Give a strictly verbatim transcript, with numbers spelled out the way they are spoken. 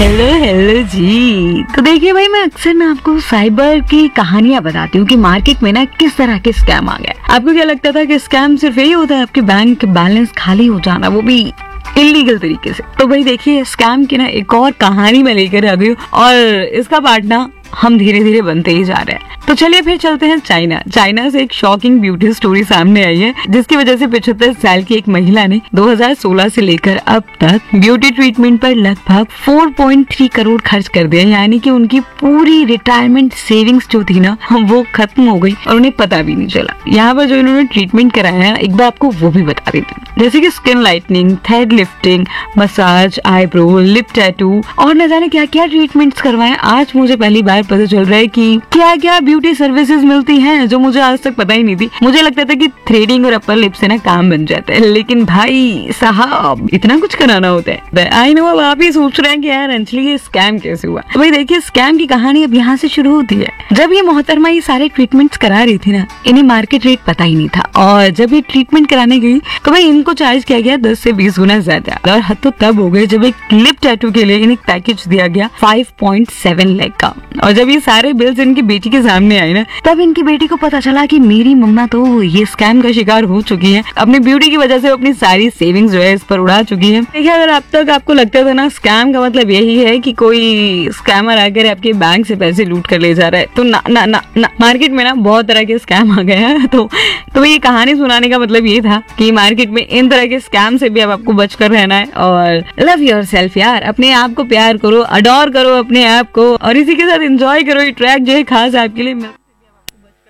Hello hello जी। तो देखिए भाई, मैं अक्सर ना आपको साइबर की कहानियां बताती हूँ कि मार्केट में ना किस तरह के स्कैम आ गए। आपको क्या लगता था कि स्कैम सिर्फ यही होता है, आपके बैंक बैलेंस खाली हो जाना, वो भी इलीगल तरीके से? तो भाई देखिए, स्कैम की ना एक और कहानी मैं लेकर आ गई हूँ और इसका पार्ट ना हम धीरे धीरे बनते ही जा रहे हैं। तो चलिए फिर चलते हैं चाइना। चाइना से एक शॉकिंग ब्यूटी स्टोरी सामने आई है, जिसकी वजह से पचहत्तर साल की एक महिला ने दो हज़ार सोलह से लेकर अब तक ब्यूटी ट्रीटमेंट पर लगभग चार पॉइंट तीन करोड़ खर्च कर दिया। यानी कि उनकी पूरी रिटायरमेंट सेविंग्स जो थी ना, वो खत्म हो गई और उन्हें पता भी नहीं चला। यहाँ पर जो इन्होंने ट्रीटमेंट कराया है, एक बार आपको वो भी बता देती हूँ, जैसे कि skin lightening, thread lifting, massage, eyebrow, lip tattoo और न जाने क्या क्या ट्रीटमेंट्स करवाए। आज मुझे पहली बार पता चल रहा है कि क्या क्या ब्यूटी सर्विसेज मिलती हैं, जो मुझे आज तक पता ही नहीं थी। मुझे लगता था कि थ्रेडिंग और अपर लिप से ना काम बन जाता है, लेकिन भाई साहब इतना कुछ कराना होता है। आई नो, अब आप ही सोच रहे हैं कि यार अंजलि ये स्कैम कैसे हुआ। तो भाई देखिए, स्कैम की कहानी अब यहाँ से शुरू होती है। जब ये मोहतरमा ये सारे ट्रीटमेंट्स करा रही थी ना, इन्हें मार्केट रेट पता ही नहीं था और जब ये ट्रीटमेंट कराने गई तो भाई इनको चार्ज किया गया दस से बीस गुना ज्यादा। और हद तो तब हो गए जब एक लिप टैटू के लिए इन्हें पैकेज दिया गया पाँच पॉइंट सात लाख का। और जब ये सारे बिल्स इनकी बेटी के सामने आए ना, तब इनकी बेटी को पता चला कि मेरी मम्मा तो ये स्कैम का शिकार हो चुकी है। अपनी ब्यूटी की वजह से अपनी सारी सेविंग्स जो है इस पर उड़ा चुकी है। देखिए, अगर अब तक आपको लगता था ना स्कैम का मतलब यही है कि कोई स्कैमर आकर आपके बैंक से पैसे लूट कर ले जा रहा है, तो ना ना ना, ना मार्केट में ना बहुत तरह के स्कैम आ गए हैं। तो तो ये कहानी सुनाने का मतलब ये था कि मार्केट में इन तरह के स्कैम से भी अब आपको बचकर रहना है। और लव योरसेल्फ यार, अपने आप को प्यार करो, अडोर करो अपने आप को, और इसी के साथ एंजॉय करो। ये ट्रैक जो है खास आपके लिए।